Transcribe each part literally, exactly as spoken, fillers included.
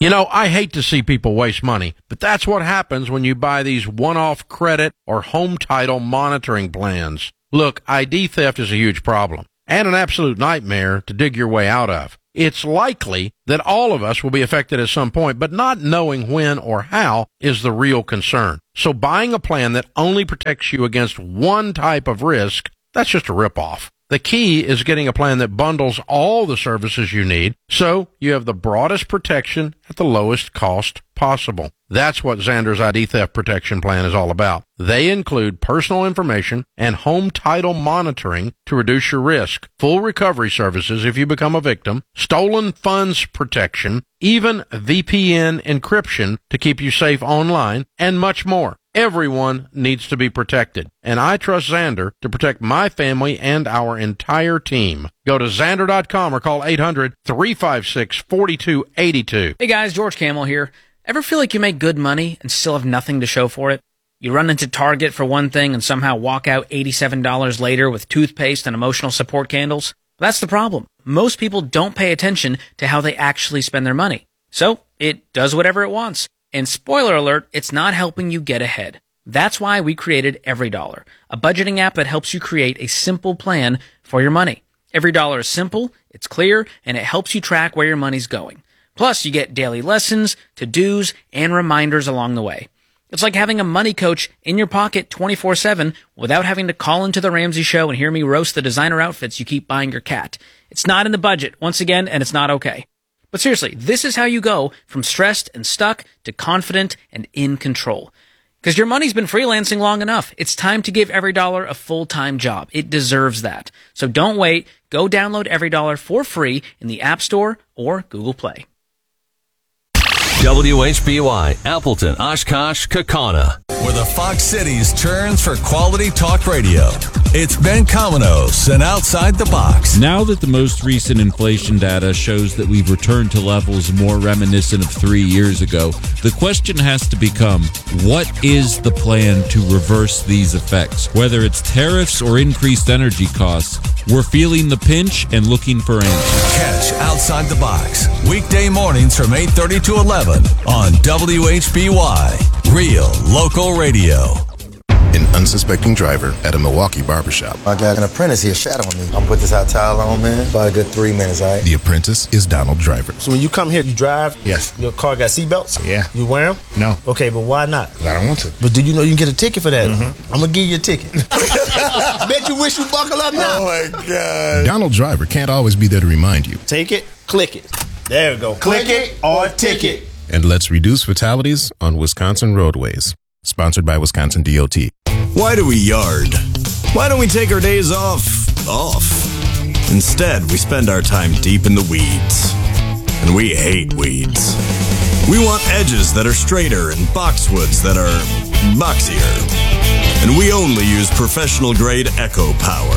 You know, I hate to see people waste money, but that's what happens when you buy these one-off credit or home title monitoring plans. Look, I D theft is a huge problem and an absolute nightmare to dig your way out of. It's likely that all of us will be affected at some point, but not knowing when or how is the real concern. So buying a plan that only protects you against one type of risk, that's just a ripoff. The key is getting a plan that bundles all the services you need so you have the broadest protection at the lowest cost possible. That's what Xander's I D Theft Protection Plan is all about. They include personal information and home title monitoring to reduce your risk, full recovery services if you become a victim, stolen funds protection, even V P N encryption to keep you safe online, and much more. Everyone needs to be protected, and I trust Xander to protect my family and our entire team. Go to Xander dot com or call eight hundred, three five six, four two eight two. Hey guys, George Camel here. Ever feel like you make good money and still have nothing to show for it? You run into Target for one thing and somehow walk out eighty-seven dollars later with toothpaste and emotional support candles? That's the problem. Most people don't pay attention to how they actually spend their money. So, it does whatever it wants. And spoiler alert, it's not helping you get ahead. That's why we created EveryDollar, a budgeting app that helps you create a simple plan for your money. EveryDollar is simple, it's clear, and it helps you track where your money's going. Plus, you get daily lessons, to-dos, and reminders along the way. It's like having a money coach in your pocket twenty-four seven without having to call into the Ramsey Show and hear me roast the designer outfits you keep buying your cat. It's not in the budget, once again, and it's not okay. But seriously, this is how you go from stressed and stuck to confident and in control. Because your money's been freelancing long enough. It's time to give EveryDollar a full-time job. It deserves that. So don't wait. Go download EveryDollar for free in the App Store or Google Play. W H B Y, Appleton, Oshkosh, Kaukauna, where the Fox Cities turns for quality talk radio. It's Ben Cominos and Outside the Box. Now that the most recent inflation data shows that we've returned to levels more reminiscent of three years ago, the question has to become, what is the plan to reverse these effects? Whether it's tariffs or increased energy costs, we're feeling the pinch and looking for answers. Catch Outside the Box, weekday mornings from eight thirty to eleven on W H B Y, Real Local Radio. An unsuspecting driver at a Milwaukee barbershop. I got an apprentice here shadowing me. I'm put this hot towel on, man. About a good three minutes, all right? The apprentice is Donald Driver. So when you come here, you drive? Yes. Your car got seatbelts? Yeah. You wear them? No. Okay, but why not? Because I don't want to. But do you know you can get a ticket for that? Mm-hmm. I'm going to give you a ticket. Bet you wish you buckle up now. Oh, my God. Donald Driver can't always be there to remind you. Take it, click it. There we go. Click, click it or ticket. And let's reduce fatalities on Wisconsin roadways. Sponsored by Wisconsin D O T. Why do we yard? Why don't we take our days off? Off. Instead, we spend our time deep in the weeds. And we hate weeds. We want edges that are straighter and boxwoods that are boxier. And we only use professional-grade Echo Power.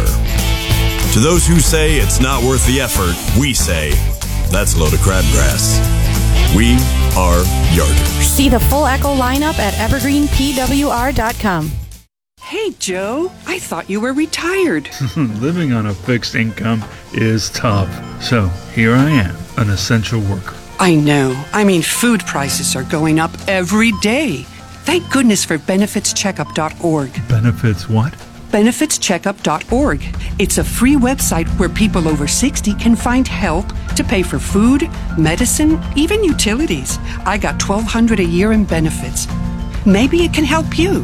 To those who say it's not worth the effort, we say, that's a load of crabgrass. We are yarders. See the full Echo lineup at evergreen p w r dot com. Hey, Joe, I thought you were retired. Living on a fixed income is tough. So here I am, an essential worker. I know. I mean, food prices are going up every day. Thank goodness for benefits checkup dot org. Benefits what? benefits checkup dot org. It's a free website where people over sixty can find help to pay for food, medicine, even utilities. I got twelve hundred dollars a year in benefits. Maybe it can help you.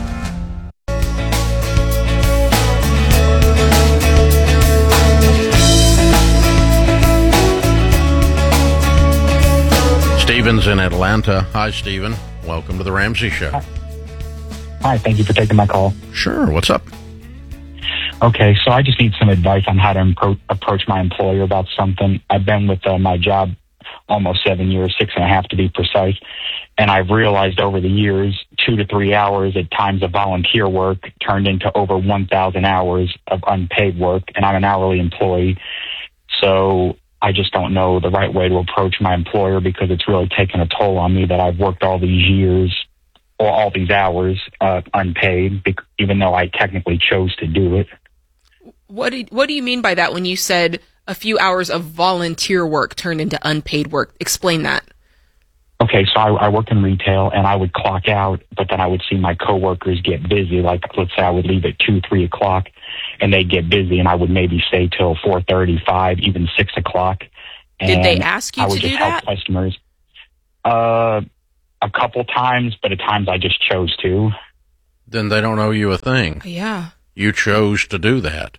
Stephen's in Atlanta. Hi, Stephen. Welcome to the Ramsey Show. Hi, thank you for taking my call. Sure. What's up? Okay, so I just need some advice on how to impro- approach my employer about something. I've been with uh, my job almost seven years, six and a half to be precise, and I've realized over the years, two to three hours at times of volunteer work turned into over one thousand hours of unpaid work, and I'm an hourly employee. So I just don't know the right way to approach my employer because it's really taken a toll on me that I've worked all these years or all these hours uh, unpaid, even though I technically chose to do it. What do, what do you mean by that when you said a few hours of volunteer work turned into unpaid work? Explain that. okay, so I, I work in retail, and I would clock out, but then I would see my coworkers get busy. Like, let's say I would leave at two, three o'clock, and they'd get busy, and I would maybe stay till four thirty, five, even six o'clock. Did they ask you I would to just do help that? Customers. Uh, a couple times, but at times I just chose to. Then they don't owe you a thing. Yeah. You chose to do that.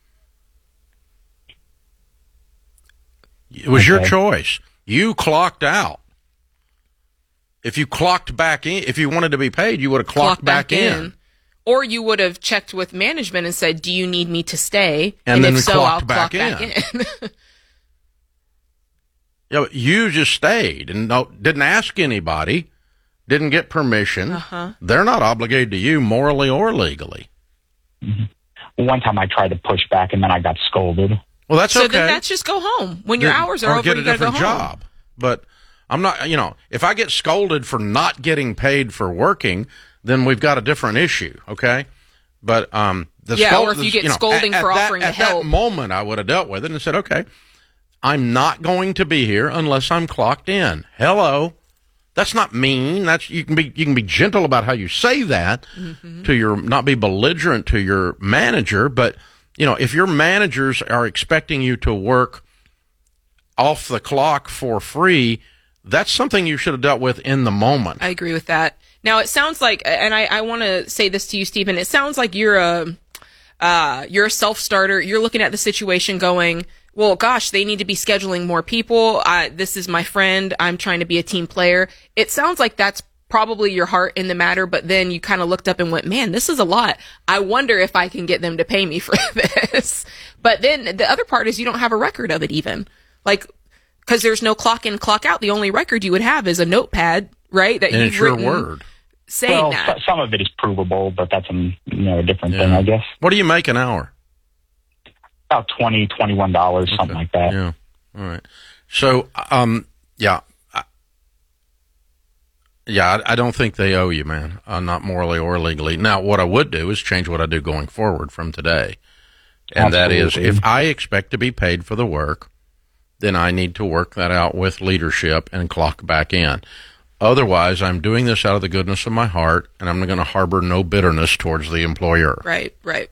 It was Okay. your choice. You clocked out. If you clocked back in, if you wanted to be paid, you would have clocked Clock back, back, in. in. Or you would have checked with management and said, do you need me to stay? And And, then if we so, clocked I'll back clock back in. in. Yeah, but you just stayed and no, didn't ask anybody, didn't get permission. Uh-huh. They're not obligated to you morally or legally. Mm-hmm. One time I tried to push back, and then I got scolded. Well, that's so okay. then that's just go home. When your Then- hours are or over, get a you gotta go different home. job. But I'm not, you know, if I get scolded for not getting paid for working, then we've got a different issue, okay? But um, the Yeah, scold- or if you get know, scolding at, for at that, offering to at help. that moment, I would have dealt with it and said, okay, I'm not going to be here unless I'm clocked in. Hello. That's not mean. That's you can be you can be gentle about how you say that Mm-hmm. to your not be belligerent to your manager, but you know, if your managers are expecting you to work off the clock for free, that's something you should have dealt with in the moment. I agree with that. Now it sounds like, and I, I want to say this to you, Stephen. It sounds like you're a uh, you're a self-starter. You're looking at the situation, going, "Well, gosh, they need to be scheduling more people. I, this is my friend. I'm trying to be a team player." It sounds like that's probably your heart in the matter. But then you kind of looked up and went, "Man, this is a lot. I wonder if I can get them to pay me for this." But then the other part is you don't have a record of it, even like. Because there's no clock in, clock out. The only record you would have is a notepad, right? That And you've it's your written word. saying well, that. s- some of it is provable, but that's a you know a different Yeah. thing, I guess. What do you make an hour? About twenty, twenty-one dollars, something like that. Yeah. All right. So, um, yeah. I, yeah, I, I don't think they owe you, man. Uh, not morally or legally. Now, what I would do is change what I do going forward from today. And that is, Absolutely. if I expect to be paid for the work, then I need to work that out with leadership and clock back in. Otherwise, I'm doing this out of the goodness of my heart, and I'm going to harbor no bitterness towards the employer. Right, right.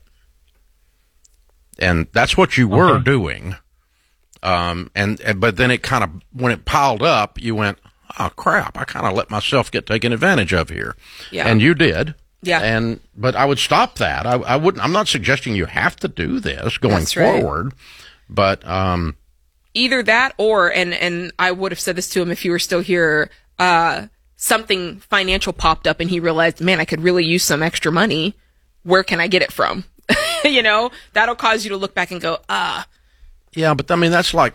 And that's what you were Okay. doing. Um, and, and but then it kind of, when it piled up, you went, oh crap, I kind of let myself get taken advantage of here. Yeah. And you did. Yeah. And, but I would stop that. I, I wouldn't, I'm not suggesting you have to do this going That's right. forward, but, um, Either that or, and, and I would have said this to him if you were still here, uh, something financial popped up and he realized, man, I could really use some extra money. Where can I get it from? You know, that'll cause you to look back and go, ah. yeah, but I mean, that's like,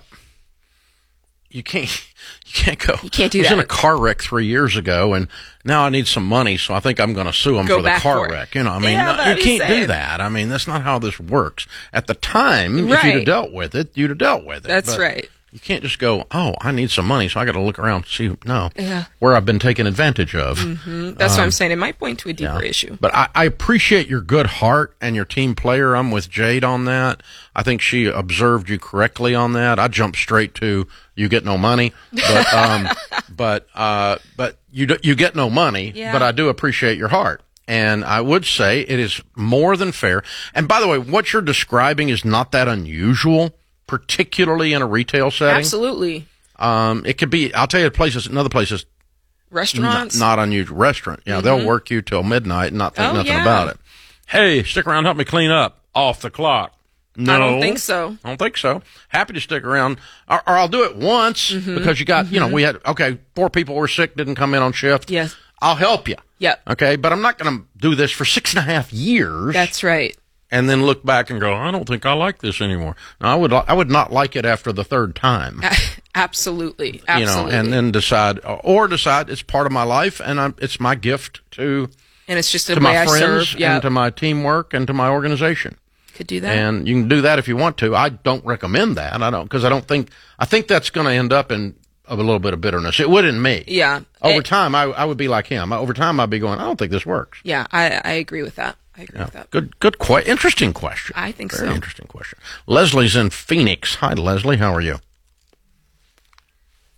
you can't, you can't go. You can't do I was that. in a car wreck three years ago, and now I need some money, so I think I'm going to sue them Go for the back car for it. wreck. You know, I mean, Yeah, no, but you I'm can't do saying- that. I mean, that's not how this works. At the time, if you'd Right. have dealt with it, you'd have dealt with it. That's But right. You can't just go, oh, I need some money, so I got to look around and see. No, Yeah. where I've been taken advantage of. hmm That's what Um, I'm saying. It might point to a deeper issue. But I, I appreciate your good heart and your team player. I'm with Jade on that. I think she observed you correctly on that. I jumped straight to you get no money, but um, but uh, but you do, you get no money. Yeah. But I do appreciate your heart, and I would say it is more than fair. And by the way, what you're describing is not that unusual, particularly in a retail setting. Absolutely. Um, it could be. I'll tell you, places, another places. Restaurants. Not, not unusual. Restaurant. Yeah, they'll work you till midnight and not think Oh, nothing yeah. about it. Hey, stick around, help me clean up. Off the clock. No. I don't think so. I don't think so. Happy to stick around. Or, or I'll do it once Mm-hmm. because you got, you know, we had, okay, four people were sick, didn't come in on shift. Yes. I'll help you. Yep. Okay, but I'm not going to do this for six and a half years. That's right. And then look back and go, I don't think I like this anymore. No, I would, I would not like it after the third time. Absolutely. You know, Absolutely. and then decide, or decide it's part of my life and I'm, it's my gift to, And it's just a to way my I friends serve. Yeah. and to my teamwork and to my organization. Could do that. And you can do that if you want to. I don't recommend that. I don't, because I don't think, I think that's going to end up in a little bit of bitterness. It would in me. Yeah. Over It- time, I, I would be like him. Over time, I'd be going, I don't think this works. Yeah, I, I agree with that. I agree Yeah. with that. Good, good, que- interesting question. I think Very so. interesting question. Leslie's in Phoenix. Hi, Leslie. How are you?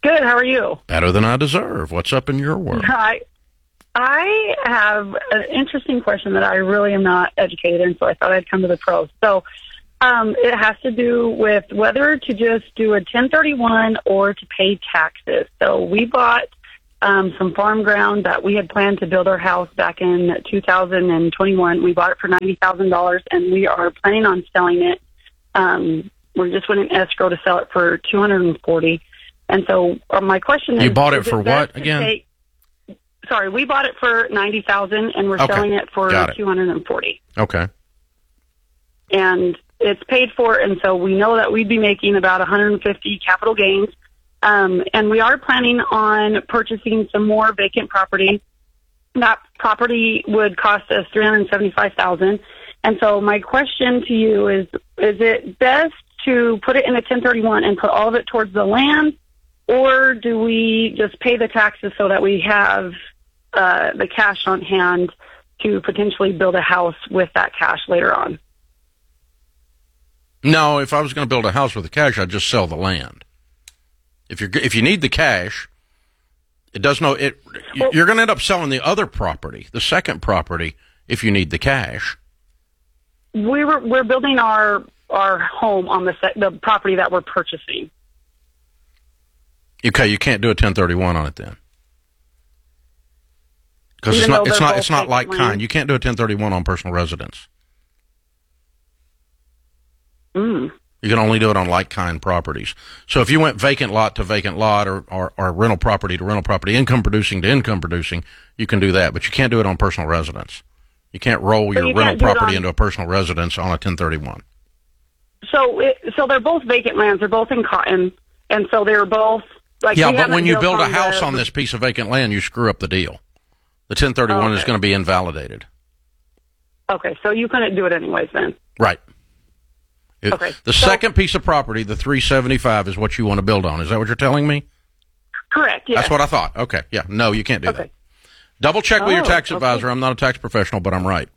Good. How are you? Better than I deserve. What's up in your world? Hi. I have an interesting question that I really am not educated in, so I thought I'd come to the pros. So um, it has to do with whether to just do a ten thirty-one or to pay taxes. So we bought um, some farm ground that we had planned to build our house back in two thousand twenty-one. We bought it for ninety thousand dollars, and we are planning on selling it. Um, we just went in escrow to sell it for two hundred forty thousand dollars. And so uh, my question is... You bought it is for it what, to again? take- Sorry, we bought it for ninety thousand dollars, and we're Okay. selling it for Got it. two hundred forty Okay. and it's paid for, and so we know that we'd be making about one hundred fifty capital gains. Um, and we are planning on purchasing some more vacant property. That property would cost us three hundred seventy-five thousand dollars. And so my question to you is, is it best to put it in a ten thirty-one and put all of it towards the land, or do we just pay the taxes so that we have uh, the cash on hand to potentially build a house with that cash later on? No, if I was going to build a house with the cash, I'd just sell the land. If you're if you need the cash, it does no it. You're going to end up selling the other property, the second property, if you need the cash. We were we're building our our home on the se- the property that we're purchasing. Okay, you can't do a ten thirty-one on it then, because it's Even not though it's they're not both it's not vacant like land? kind. You can't do a ten thirty-one on personal residence. Mm. You can only do it on like-kind properties. So if you went vacant lot to vacant lot, or, or, or rental property to rental property, income producing to income producing, you can do that, but you can't do it on personal residence. You can't roll So your you rental can't do it property on- into a personal residence on a ten thirty-one. So it, so they're both vacant lands. They're both in Cotton, and so they're both like. Yeah, we but haven't when you built build a on house the- on this piece of vacant land, you screw up the deal. The ten thirty-one is Okay. going to be invalidated. Okay, so you couldn't do it anyways then. Right. It- Okay, The so- second piece of property, the three seventy-five, is what you want to build on. Is that what you're telling me? Correct. Yes. That's what I thought. Okay. Yeah. No, you can't do Okay. that. Double check with your Oh, tax okay. advisor. I'm not a tax professional, but I'm right.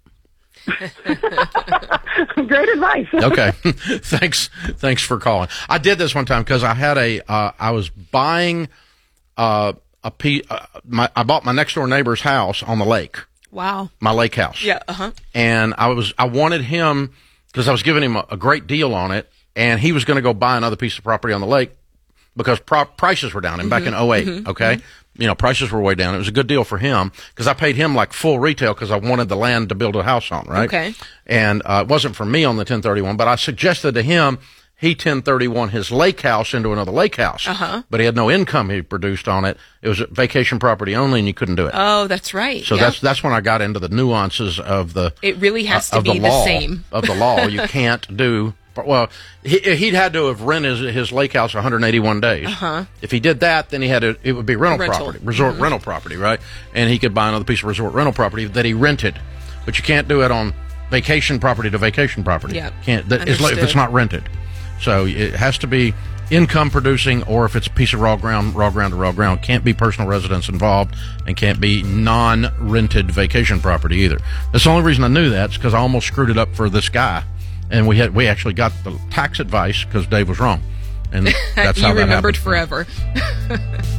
Great advice. Okay. thanks. Thanks for calling. I did this one time because I had a, uh, I was buying, uh, a pe- uh, my, I bought my next door neighbor's house on the lake, Wow. my lake house. Yeah. Uh huh. And I was, I wanted him, because I was giving him a, a great deal on it, and he was going to go buy another piece of property on the lake because pro- prices were down. And back in oh eight, mhm, okay? You know, prices were way down. It was a good deal for him because I paid him like full retail because I wanted the land to build a house on, right? Okay. And uh, it wasn't for me on the ten thirty-one, but I suggested to him he ten thirty-one his lake house into another lake house. Uh-huh. But he had no income he produced on it. It was a vacation property only, and you couldn't do it. Oh, that's right. So yeah. that's that's when I got into the nuances of the It really has uh, to of be the, the law, same. of the law. You can't do well. He, he'd had to have rented his, his lake house one hundred eighty-one days. Uh-huh. If he did that, then he had to. It would be rental, Rental. property, resort Mhm. rental property, right? And he could buy another piece of resort rental property that he rented. But you can't do it on vacation property to vacation property. Yeah. Can't that, it's like, if it's Understood. not rented. So it has to be income producing, or if it's a piece of raw ground, raw ground to raw ground. Can't be personal residence involved, and can't be non-rented vacation property either. That's the only reason I knew that, is because I almost screwed it up for this guy, and we had we actually got the tax advice because Dave was wrong, and that's you how that remembered happened. forever.